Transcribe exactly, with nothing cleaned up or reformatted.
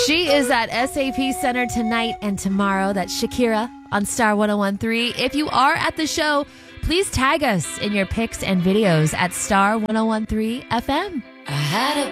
She is at S A P Center tonight and tomorrow. That's Shakira on Star one oh one three. If you are at the show, please tag us in your pics and videos at Star one oh one three F M. I had a